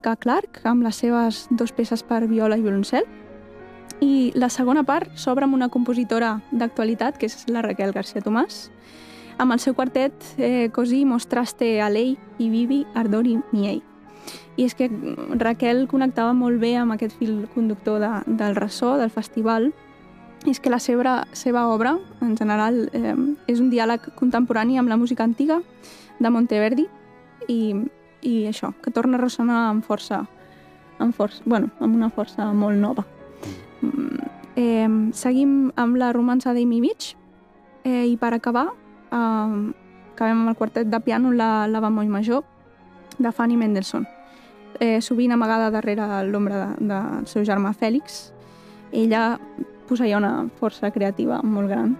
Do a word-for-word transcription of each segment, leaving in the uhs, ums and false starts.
K. Clark, amb les seves dues peces per viola i violoncel. I la segona part s'obre amb una compositora d'actualitat, que és la Raquel García Tomàs, amb el seu quartet eh, Così mostraste a lei i vivi ardori miei. I és que Raquel connectava molt bé amb aquest fil conductor de, del ressò, del festival. I és que la seva, seva obra, en general, eh, és un diàleg contemporani amb la música antiga de Monteverdi i, i això, que torna a ressonar amb força, amb força, bueno, amb una força molt nova. Eh, seguim amb la romança d'Amy Beach eh, i per acabar eh, acabem amb el quartet de piano La, la bemoll major de Fanny Mendelssohn, eh, sovint amagada darrere l'ombra de, del seu germà Fèlix. Ella posseïa una força creativa molt gran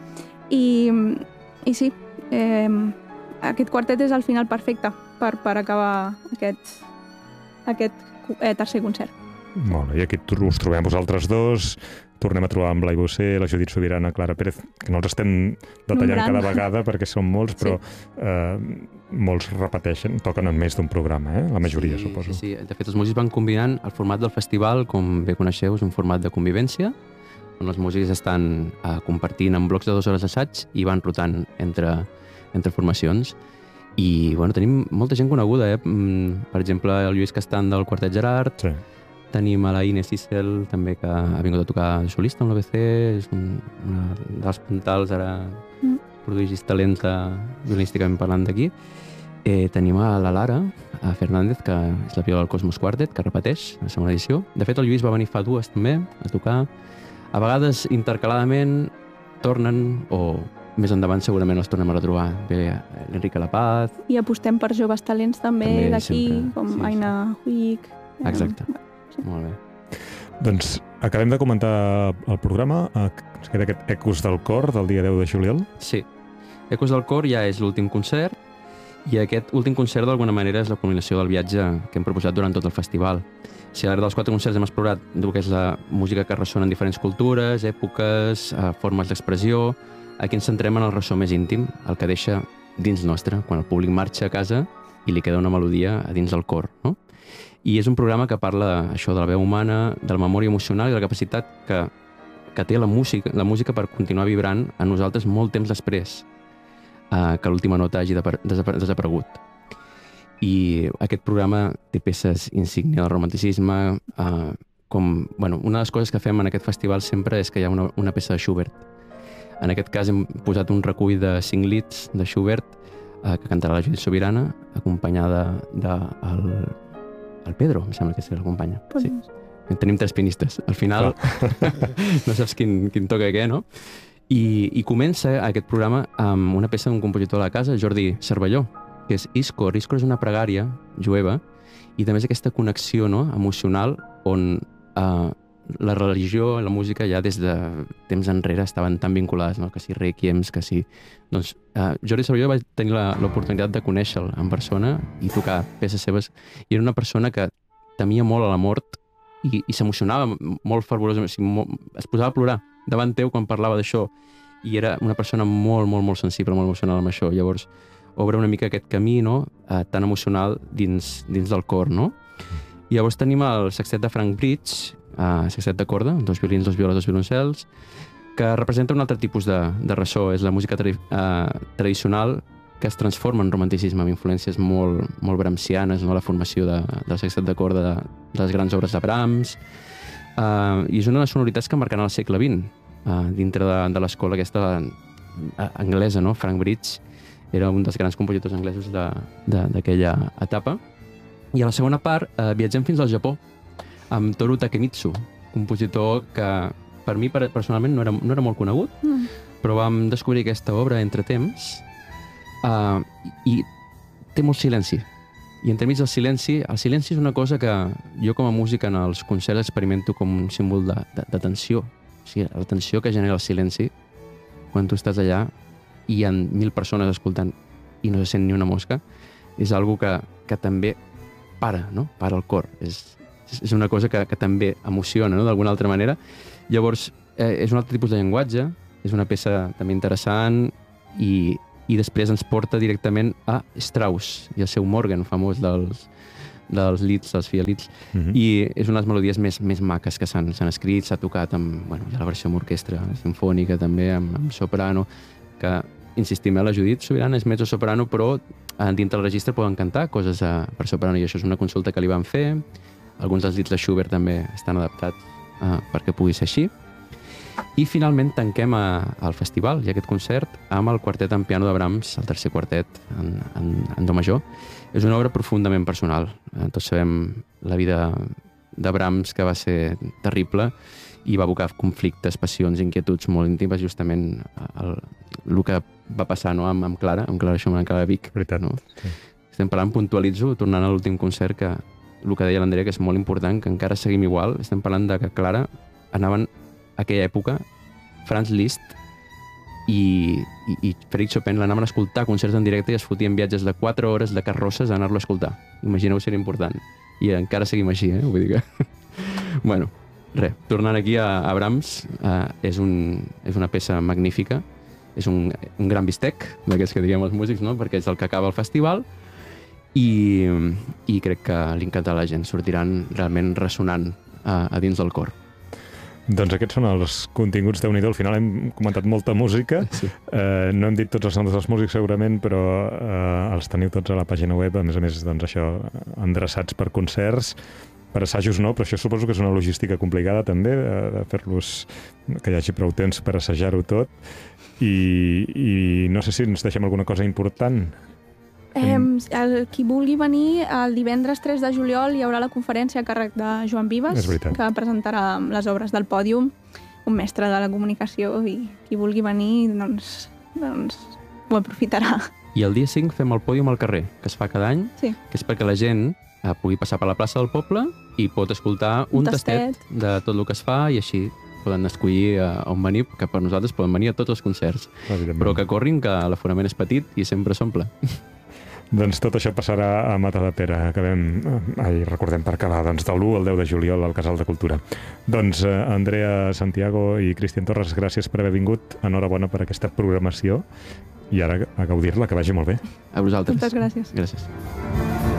i, i sí, eh, aquest quartet és el final perfecte per, per acabar aquest, aquest eh, tercer concert. Molt bé, i aquí us trobem vosaltres dos, tornem a trobar amb Blai Bosé, la Judit Sobirana, Clara Pérez, que no els estem detallant cada vegada perquè són molts, però sí. eh, molts repeteixen, toquen en més d'un programa, eh? La majoria, sí, suposo. Sí, sí, de fet els músics van combinant el format del festival, com bé coneixeu, és un format de convivència, on els músics estan eh, compartint en blocs de dues hores d'assaig i van rotant entre, entre formacions. I bueno, tenim molta gent coneguda, eh? Per exemple, el Lluís Castan del Quartet Gerard, sí. Tenim a la Inés Issel, també, que ha vingut a tocar solista amb l'A B C, és un, una dels puntals, ara mm. produïgis talenta violinísticament parlant d'aquí. Eh, tenim a la Lara, a Fernández, que és la viola del Cosmos Quartet, que repeteix la segona edició. De fet, el Lluís va venir fa dues també a tocar. A vegades, intercaladament, tornen, o més endavant segurament els tornem a retrobar. Bé, l'Enrique La Paz. I apostem per joves talents també, també d'aquí, com sí, Aina sí. Huic. Exacte. Eh, sí. Molt bé. Doncs acabem de comentar el programa. Ens queda aquest Ecos del Cor del dia deu de juliol. Sí. Ecos del Cor ja és l'últim concert i aquest últim concert d'alguna manera és la culminació del viatge que hem proposat durant tot el festival. Si a l'era dels quatre concerts hem explorat el que és la música que ressona en diferents cultures, èpoques, formes d'expressió, aquí ens centrem en el ressò més íntim, el que deixa dins nostre, quan el públic marxa a casa i li queda una melodia a dins del cor, no? I és un programa que parla això de la veu humana, de la memòria emocional i de la capacitat que, que té la música, la música per continuar vibrant a nosaltres molt temps després eh, que l'última nota hagi desaparegut. I aquest programa té peces insígnia del romanticisme, eh, com, bueno, una de les coses que fem en aquest festival sempre és que hi ha una, una peça de Schubert. En aquest cas hem posat un recull de cinc lieds de Schubert eh, que cantarà la Judit Sobirana, acompanyada de el, el Pedro, em sembla que és l'acompanya. Sí. Tenim tres pianistes. Al final no saps quin, quin toca què, no? I, I comença aquest programa amb una peça d'un compositor de la casa, Jordi Cervelló, que és Iskor. Iskor és una pregària jueva i també és aquesta connexió, no?, emocional on eh, la religió i la música ja des de temps enrere estaven tan vinculades, no?, que si requiems, que si... Doncs eh, Jordi Cervelló va tenir l'oportunitat de conèixer-lo en persona i tocar peces seves, i era una persona que temia molt a la mort i, i s'emocionava molt fervorosament, o sigui, molt, es posava a plorar davant teu quan parlava d'això, i era una persona molt, molt, molt sensible, molt emocional amb això. Llavors obre una mica aquest camí, no?, eh, tan emocional dins, dins del cor, no? I llavors tenim el sextet de Frank Bridge, eh, sextet de corda, dos violins, dos violes, dos violoncels, que representa un altre tipus de, de ressò. És la música tra eh, tradicional que es transforma en romanticisme, amb influències molt, molt brahmsianes, no?, la formació de, del sextet de corda de, de les grans obres de Brahms, eh, i és una de les sonoritats que marcaran el segle vint, eh, dintre de, de l'escola aquesta eh, anglesa, no? Frank Bridge era un dels grans compositors anglesos d'aquella etapa. I a la segona part eh, viatgem fins al Japó, amb Toru Takemitsu, compositor que per mi personalment no era, no era molt conegut, mm. però vam descobrir aquesta obra entre temps uh, i té molt silenci. I entremig del silenci, el silenci és una cosa que jo com a músic en els concerts experimento com un símbol de, de, de tensió. O sigui, la tensió que genera el silenci quan tu estàs allà i hi ha mil persones escoltant i no se sent ni una mosca, és algo que, que també para, no? Para el cor. És, és una cosa que, que també emociona, no?, d'alguna altra manera. Llavors, eh, és un altre tipus de llenguatge, és una peça també interessant i, i després ens porta directament a Strauss i el seu Morgen famós dels, dels leads, dels FIA leads, Mhm. i és una de les melodies més, més maques que s'han s'han escrit, s'ha tocat amb, bueno, hi ha la versió amb orquestra simfònica també, amb, amb soprano, que, insistim, eh, la Judit Subirana és mezzo-soprano, però eh, dintre del registre poden cantar coses eh, per soprano, i això és una consulta que li van fer. Alguns dels leads de Schubert també estan adaptats eh, perquè pugui ser així. I finalment tanquem a, al festival i aquest concert amb el quartet en piano de Brahms, el tercer quartet en, en, en do major. És una obra profundament personal. Eh, tots sabem la vida de Brahms, que va ser terrible i va evocar conflictes, passions, inquietuds molt íntimes, justament el, el que va passar, no?, amb, amb Clara, amb Clara Schumann, amb Clara Vic. Veritat, no? Sí. Estem parlant, puntualitzo, tornant a l'últim concert, que el que deia l'Andrea, que és molt important, que encara seguim igual. Estem parlant de que Clara anaven a aquella època Franz Liszt i, i, i Frédéric Chopin l'anaven a escoltar a concerts en directe i es fotien viatges de quatre hores de carrosses a anar-lo a escoltar. Imagineu si era important. I encara seguim així, eh? Vull dir que... bueno, res, tornant aquí a, a Brahms, eh, és, un, és una peça magnífica, és un, un gran bistec, d'aquests que diguem els músics, no?, perquè és el que acaba el festival, i, i crec que li encantarà a la gent, sortiran realment ressonant a, a dins del cor. Doncs aquests són els continguts de Déu-n'hi-do. Al final hem comentat molta música. Sí. Eh, no hem dit tots els noms dels músics, segurament, però eh, els teniu tots a la pàgina web. A més a més, doncs això, endreçats per concerts, per assajos no, però això suposo que és una logística complicada també, de, de fer-los, que hi hagi prou temps per assajar-ho tot. I, I no sé si ens deixem alguna cosa important. Eh, el, qui vulgui venir, el divendres tres de juliol hi haurà la conferència a càrrec de Joan Vives, És veritat. que presentarà les obres del pòdium, un mestre de la comunicació, i qui vulgui venir, doncs, doncs ho aprofitarà. I el dia cinc fem el pòdium al carrer, que es fa cada any, Sí. que és perquè la gent eh, pugui passar per la plaça del poble i pot escoltar un, Un tastet. tastet. de tot el que es fa, i així poden escollir eh, on venir, que per nosaltres poden venir a tots els concerts. Evidentment. Però que corrin, que l'aforament és petit i sempre s'omple. Doncs tot això passarà a Matadepera. Acabem, ai, recordem per acabar, doncs, de l'u al deu de juliol al Casal de Cultura. Doncs eh, Andrea Santiago i Cristian Torres, gràcies per haver vingut. Enhorabona per aquesta programació i ara a gaudir-la, que vagi molt bé. A vosaltres. Moltes gràcies. Gràcies.